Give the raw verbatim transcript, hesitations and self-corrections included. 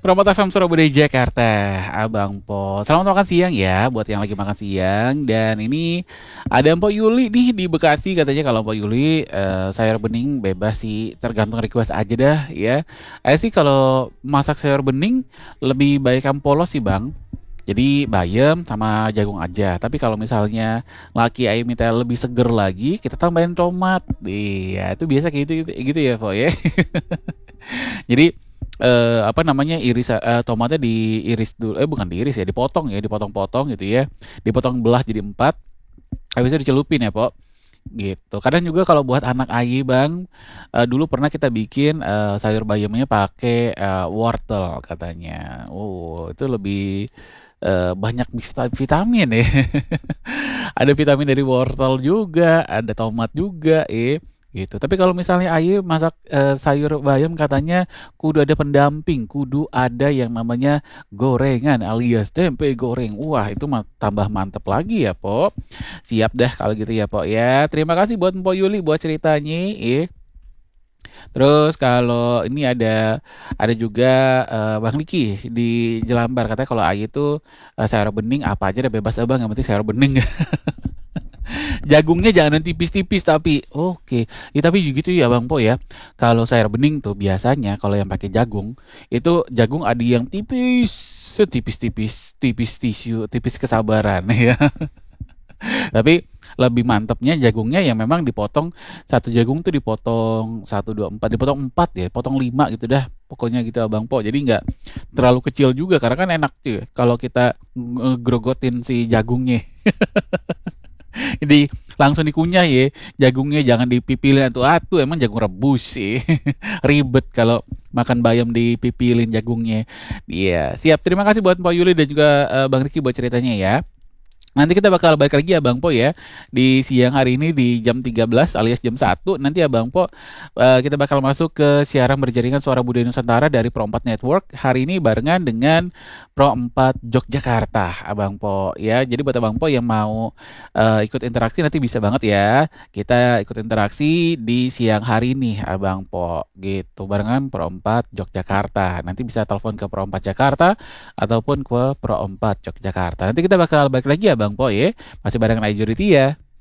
Promote F M Surabaya Jakarta, Abang Po. Selamat makan siang ya buat yang lagi makan siang. Dan ini ada Mpok Yuli nih di Bekasi, katanya kalau Mpok Yuli eh, sayur bening bebas sih, tergantung request aja dah ya. Saya sih kalau masak sayur bening lebih baik yang polos sih Bang. Jadi bayam sama jagung aja. Tapi kalau misalnya laki ayam minta lebih seger lagi, kita tambahin tomat. Iya, itu biasa kayak gitu gitu, gitu ya, Po ya. Jadi eh, apa namanya iris eh, tomatnya diiris dulu, eh bukan diiris ya, dipotong ya, dipotong-potong gitu ya, dipotong belah jadi empat, habis itu dicelupin ya, Pok. Gitu. Kadang juga kalau buat anak Ayi Bang, eh, dulu pernah kita bikin eh, sayur bayamnya pakai eh, wortel katanya. Oh, itu lebih eh, banyak vita- vitamin ya. Ada vitamin dari wortel juga, ada tomat juga, eh gitu. Tapi kalau misalnya Ayu masak eh, sayur bayam katanya kudu ada pendamping, kudu ada yang namanya gorengan alias tempe goreng. Wah, itu mah tambah mantep lagi ya, Pok. Siap dah kalau gitu ya, Pok ya. Terima kasih buat Mpok Yuli buat ceritanya, eh. Terus kalau ini ada ada juga eh, Bang Diki di Jelambar, katanya kalau Ayu tuh eh, sayur bening apa aja udah bebas abang, yang penting sayur bening. Jagungnya jangan yang tipis-tipis tapi oke. Ya tapi gitu ya Bang Po ya. Kalau sayur bening tuh biasanya kalau yang pakai jagung itu jagung ada yang tipis, setipis-tipis, tipis tisu, tipis kesabaran ya. Tapi lebih mantepnya jagungnya yang memang dipotong, satu jagung tuh dipotong satu dua empat, dipotong empat ya, potong lima gitu dah. Pokoknya gitu Abang Po. Jadi nggak terlalu kecil juga karena kan enak tuh ya, kalau kita ngegrogotin si jagungnya. Jadi langsung dikunyah ya jagungnya, jangan dipipilin atu-atu, emang jagung rebus sih. Ribet kalau makan bayam dipipilin jagungnya. Iya, siap. Terima kasih buat Pak Yuli dan juga eh, Bang Riki buat ceritanya ya. Nanti kita bakal balik lagi ya Bang Po ya di siang hari ini di jam tiga belas alias jam satu. Nanti ya Bang Po eh, kita bakal masuk ke siaran berjaringan Suara Budaya Nusantara dari Pro empat Network. Hari ini barengan dengan Pro empat Yogyakarta Abang Po ya. Jadi buat Abang Po yang mau eh, ikut interaksi nanti bisa banget ya. Kita ikut interaksi di siang hari ini Abang Po gitu barengan Pro empat Yogyakarta. Nanti bisa telepon ke Pro empat Jakarta ataupun ke Pro empat Yogyakarta. Nanti kita bakal balik lagi ya Bang Po ya. Masih barengan Ayu Juriti ya.